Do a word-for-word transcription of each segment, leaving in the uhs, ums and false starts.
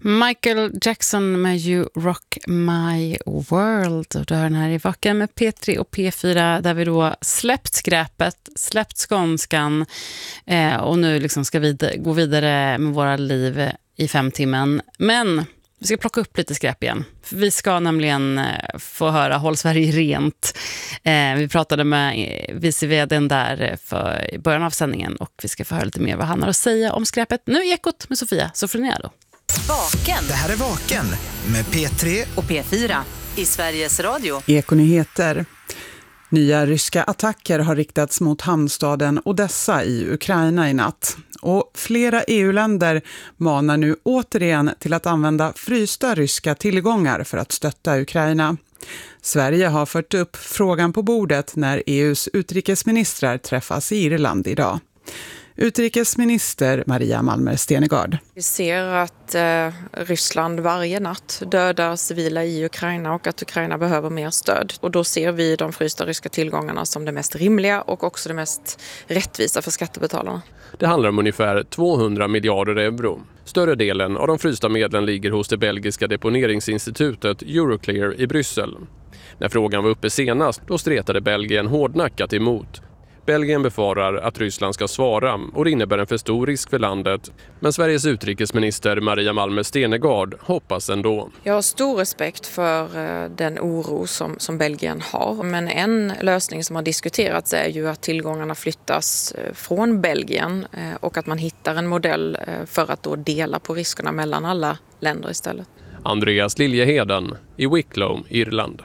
Michael Jackson med You Rock My World. Och du hör den här i Vaken med P tre och P fyra där vi då släppt skräpet, släppt skånskan eh, och nu liksom ska vi gå vidare med våra liv i fem timmen. Men vi ska plocka upp lite skräp igen. För vi ska nämligen eh, få höra Håll Sverige rent. Eh, vi pratade med eh, vice vd:n där för i början av sändningen och vi ska få höra lite mer vad han har att säga om skräpet. Nu är Ekot med Sofia Sofroniado. Vaken. Det här är Vaken med P tre och P fyra i Sveriges Radio. Ekonyheter. Nya ryska attacker har riktats mot hamnstaden Odessa i Ukraina i natt. Och flera E U-länder manar nu återigen till att använda frysta ryska tillgångar för att stötta Ukraina. Sverige har fört upp frågan på bordet när E U:s utrikesministrar träffas i Irland idag. Utrikesminister Maria Malmer Stenegård. Vi ser att eh, Ryssland varje natt dödar civila i Ukraina och att Ukraina behöver mer stöd. Och då ser vi de frysta ryska tillgångarna som det mest rimliga och också det mest rättvisa för skattebetalarna. Det handlar om ungefär tvåhundra miljarder euro. Större delen av de frysta medlen ligger hos det belgiska deponeringsinstitutet Euroclear i Bryssel. När frågan var uppe senast, då stretade Belgien hårdnackat emot. Belgien befarar att Ryssland ska svara och det innebär en för stor risk för landet. Men Sveriges utrikesminister Maria Malmer Stenegård hoppas ändå. Jag har stor respekt för den oro som, som Belgien har. Men en lösning som har diskuterats är ju att tillgångarna flyttas från Belgien och att man hittar en modell för att då dela på riskerna mellan alla länder istället. Andreas Liljeheden i Wicklow, Irland.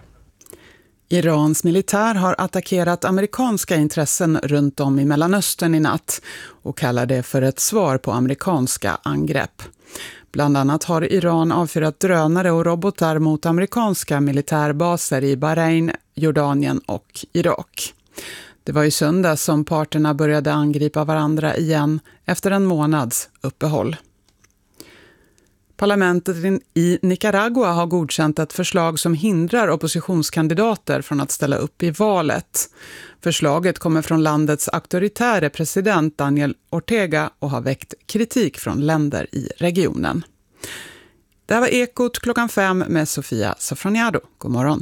Irans militär har attackerat amerikanska intressen runt om i Mellanöstern i natt och kallar det för ett svar på amerikanska angrepp. Bland annat har Iran avfyrat drönare och robotar mot amerikanska militärbaser i Bahrain, Jordanien och Irak. Det var i söndag som parterna började angripa varandra igen efter en månads uppehåll. Parlamentet i Nicaragua har godkänt ett förslag som hindrar oppositionskandidater från att ställa upp i valet. Förslaget kommer från landets auktoritäre president Daniel Ortega och har väckt kritik från länder i regionen. Det här var Ekot klockan fem med Sofia Sofroniado. God morgon.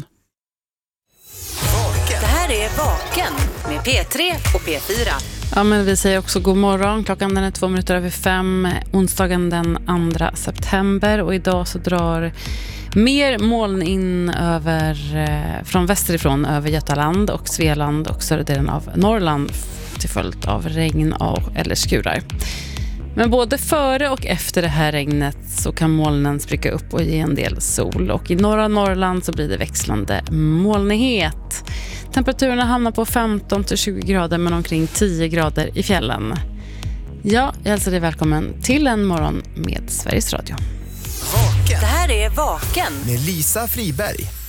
Det här är Vaken med P tre och P fyra. Ja, men vi säger också god morgon. Klockan den är två minuter över fem. Onsdagen den andra september. Och idag så drar mer moln in över, från västerifrån över Götaland och Svealand och större delen av Norrland till följd av regn och, eller skurar. Men både före och efter det här regnet så kan molnen spricka upp och ge en del sol. Och i norra Norrland så blir det växlande molnighet. Temperaturerna hamnar på femton till tjugo grader men omkring tio grader i fjällen. Ja, jag hälsar dig välkommen till en morgon med Sveriges Radio. Vaken. Det här är Vaken med Lisa Friberg.